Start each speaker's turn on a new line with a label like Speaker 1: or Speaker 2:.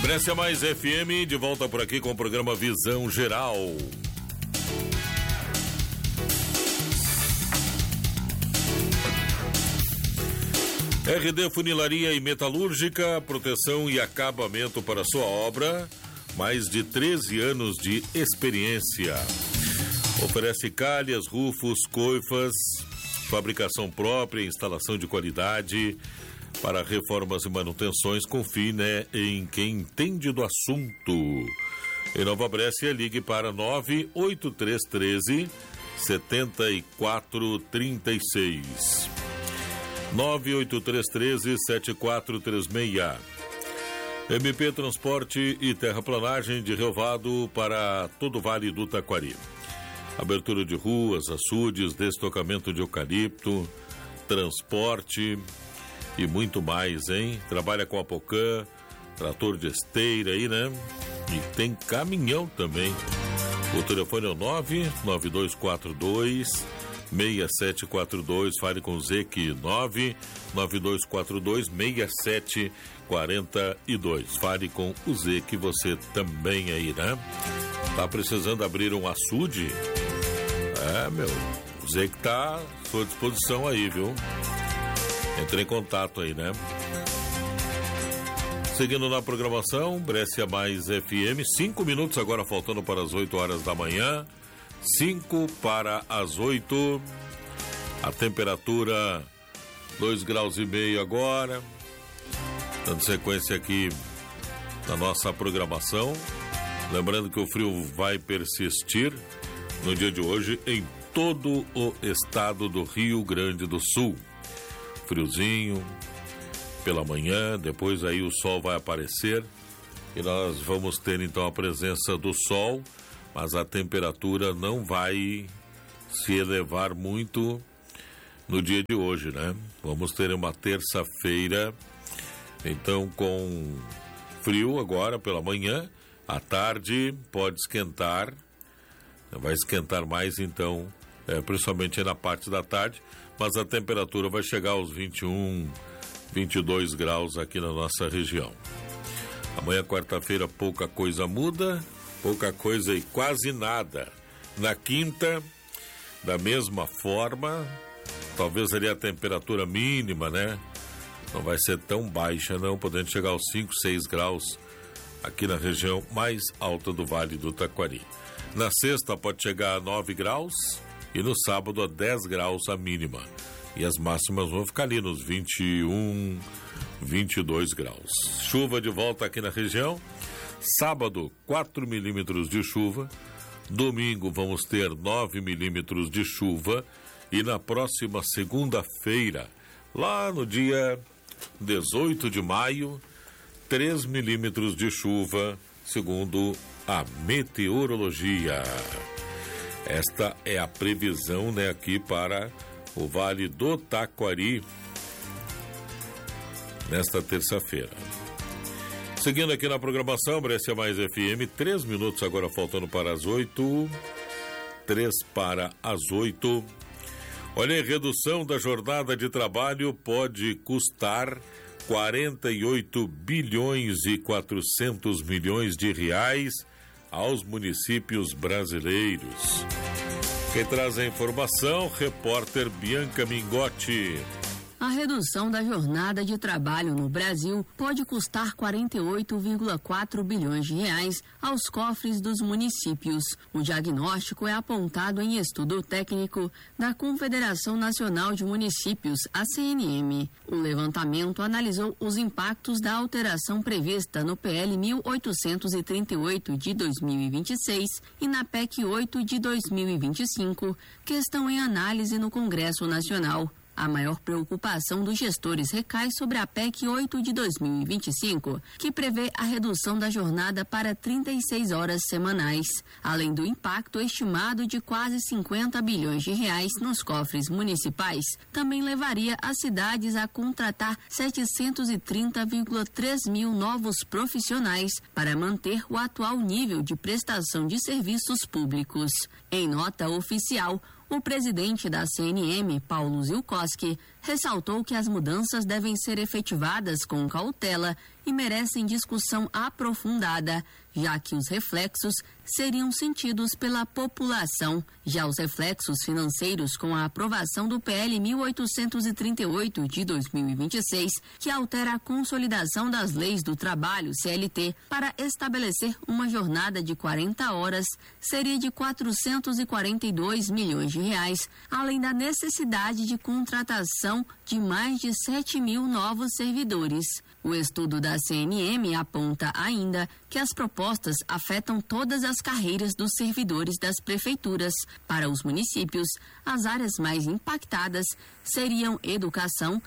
Speaker 1: Brescia Mais FM, de volta por aqui com o programa Visão Geral. RD Funilaria e Metalúrgica, proteção e acabamento para sua obra, mais de 13 anos de experiência. Oferece calhas, rufos, coifas, fabricação própria, instalação de qualidade. Para reformas e manutenções, confie, né, em quem entende do assunto. Em Nova Brescia, ligue para 98313 7436. 98313 7436. MP Transporte e Terraplanagem de Relvado para todo o Vale do Taquari. Abertura de ruas, açudes, destocamento de eucalipto, transporte e muito mais, hein? Trabalha com Apocan, trator de esteira aí, né? E tem caminhão também. O telefone é o 99242 6742. Fale com o Zeque, 99242 6742. Fale com o Zeque, você também aí, né? Tá precisando abrir um açude? O Zeque tá à sua disposição aí, viu? Entre em contato aí, né? Seguindo na programação, Brescia Mais FM, 5 minutos agora faltando para as 8 horas da manhã. 5 para as 8. A temperatura 2,5 graus agora. Dando sequência aqui na nossa programação. Lembrando que o frio vai persistir no dia de hoje em todo o estado do Rio Grande do Sul. Friozinho pela manhã, depois aí o sol vai aparecer e nós vamos ter então a presença do sol, mas a temperatura não vai se elevar muito no dia de hoje, né? Vamos ter uma terça-feira então com frio agora pela manhã, à tarde pode esquentar, vai esquentar mais então, principalmente na parte da tarde, mas a temperatura vai chegar aos 21, 22 graus aqui na nossa região. Amanhã, quarta-feira, pouca coisa muda, pouca coisa e quase nada. Na quinta, da mesma forma, talvez ali a temperatura mínima, né? Não vai ser tão baixa, não, podendo chegar aos 5, 6 graus aqui na região mais alta do Vale do Taquari. Na sexta, pode chegar a 9 graus. E no sábado a 10 graus a mínima. E as máximas vão ficar ali nos 21, 22 graus. Chuva de volta aqui na região. Sábado, 4 milímetros de chuva. Domingo vamos ter 9 milímetros de chuva. E na próxima segunda-feira, lá no dia 18 de maio, 3 milímetros de chuva, segundo a meteorologia. Esta é a previsão, né, aqui para o Vale do Taquari nesta terça-feira. Seguindo aqui na programação, Brescia Mais FM, 3 minutos agora faltando para as 8. 3 para as 8. Olha, a redução da jornada de trabalho pode custar 48 bilhões e 400 milhões de reais aos municípios brasileiros. Quem traz a informação, repórter Bianca Mingotti.
Speaker 2: A redução da jornada de trabalho no Brasil pode custar 48,4 bilhões de reais aos cofres dos municípios. O diagnóstico é apontado em estudo técnico da Confederação Nacional de Municípios, a CNM. O levantamento analisou os impactos da alteração prevista no PL 1838 de 2026 e na PEC 8 de 2025, que estão em análise no Congresso Nacional. A maior preocupação dos gestores recai sobre a PEC 8 de 2025, que prevê a redução da jornada para 36 horas semanais, além do impacto estimado de quase 50 bilhões de reais nos cofres municipais. Também levaria as cidades a contratar 730,3 mil novos profissionais para manter o atual nível de prestação de serviços públicos. Em nota oficial, o presidente da CNM, Paulo Zilkowski, ressaltou que as mudanças devem ser efetivadas com cautela e merecem discussão aprofundada, já que os reflexos seriam sentidos pela população. Já os reflexos financeiros com a aprovação do PL 1838 de 2026, que altera a consolidação das leis do trabalho CLT para estabelecer uma jornada de 40 horas, seria de 442 milhões de reais, além da necessidade de contratação de mais de 7 mil novos servidores. O estudo da CNM aponta ainda que as propostas afetam todas as carreiras dos servidores das prefeituras. Para os municípios, as áreas mais impactadas seriam educação,